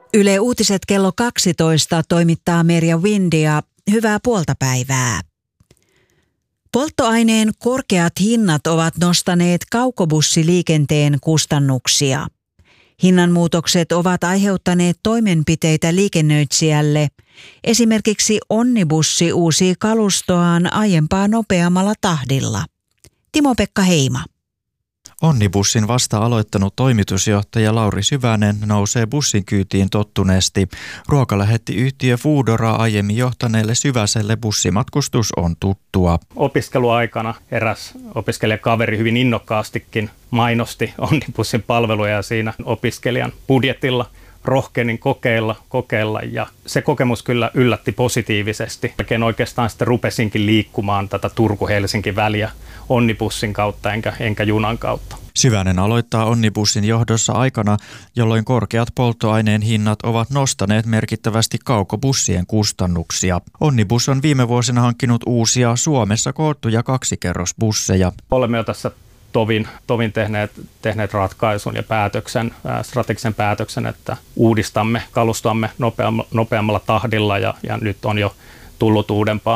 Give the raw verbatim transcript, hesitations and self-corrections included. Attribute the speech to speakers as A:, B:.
A: Yle Uutiset kello kaksitoista toimittaa Merja Windia. Hyvää puolta päivää. Polttoaineen korkeat hinnat ovat nostaneet kaukobussiliikenteen kustannuksia. Hinnanmuutokset ovat aiheuttaneet toimenpiteitä liikennöitsijälle. Esimerkiksi Onnibussi uusii kalustoaan aiempaa nopeammalla tahdilla. Timo-Pekka Heima.
B: Onnibussin vasta aloittanut toimitusjohtaja Lauri Syvänen nousee bussin kyytiin tottuneesti. Ruokalähettiyhtiö Foodoraa aiemmin johtaneelle Syväselle bussimatkustus on tuttua.
C: Opiskeluaikana eräs opiskelijakaveri hyvin innokkaastikin mainosti Onnibussin palveluja ja siinä opiskelijan budjetilla rohkenin kokeilla, kokeilla ja se kokemus kyllä yllätti positiivisesti. Oikein oikeastaan sitten rupesinkin liikkumaan tätä Turku-Helsinki-väliä Onnibussin kautta enkä, enkä junan kautta.
B: Syvänen aloittaa Onnibussin johdossa aikana, jolloin korkeat polttoaineen hinnat ovat nostaneet merkittävästi kaukobussien kustannuksia. Onnibus on viime vuosina hankkinut uusia Suomessa koottuja kaksikerrosbusseja.
C: Olemme jo tässä tovin, tovin tehneet, tehneet ratkaisun ja päätöksen, ää, strategisen päätöksen, että uudistamme kalustoamme nopeammalla, nopeammalla tahdilla ja, ja nyt on jo tullut uudempaa